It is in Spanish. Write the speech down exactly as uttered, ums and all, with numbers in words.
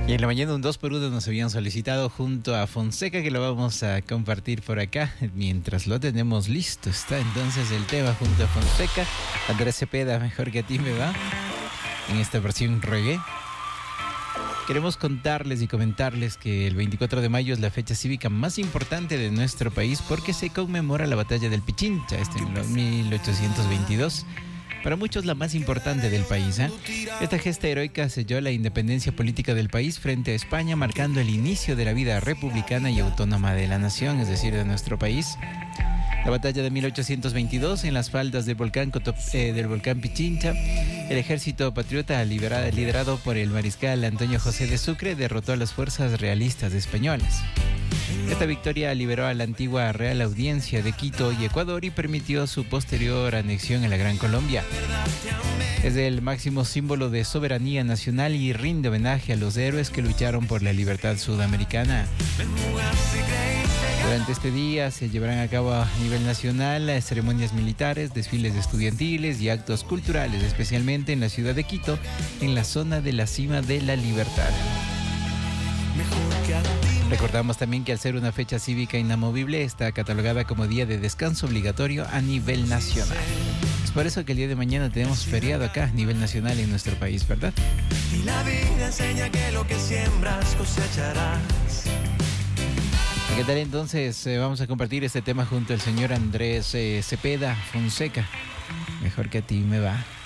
Y en la mañana un dos por uno nos habían solicitado junto a Fonseca, que lo vamos a compartir por acá mientras lo tenemos listo. Está entonces el tema junto a Fonseca. Andrés Cepeda, mejor que a ti me va, en esta versión reggae. Queremos contarles y comentarles que el veinticuatro de mayo es la fecha cívica más importante de nuestro país porque se conmemora la batalla del Pichincha, este en mil ochocientos veintidós. Para muchos la más importante del país. ¿eh? Esta gesta heroica selló la independencia política del país frente a España, marcando el inicio de la vida republicana y autónoma de la nación, es decir, de nuestro país. La batalla de mil ochocientos veintidós en las faldas del volcán, eh, del volcán Pichincha, el ejército patriota liberado, liderado por el mariscal Antonio José de Sucre derrotó a las fuerzas realistas españolas. Esta victoria liberó a la antigua Real Audiencia de Quito y Ecuador y permitió su posterior anexión en la Gran Colombia. Es el máximo símbolo de soberanía nacional y rinde homenaje a los héroes que lucharon por la libertad sudamericana. Durante este día se llevarán a cabo a nivel nacional ceremonias militares, desfiles estudiantiles y actos culturales, especialmente en la ciudad de Quito, en la zona de la Cima de la Libertad. Recordamos también que al ser una fecha cívica inamovible, está catalogada como día de descanso obligatorio a nivel nacional. Es por eso que el día de mañana tenemos feriado acá a nivel nacional en nuestro país, ¿verdad? Y la vida enseña que lo que siembras cosecharás. ¿Qué tal entonces? Eh, vamos a compartir este tema junto al señor Andrés eh, Cepeda Fonseca. Mejor que a ti me va.